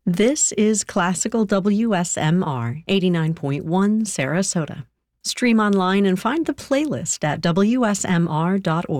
This is Classical WSMR 89.1 Sarasota. Stream online and find the playlist at WSMR.org.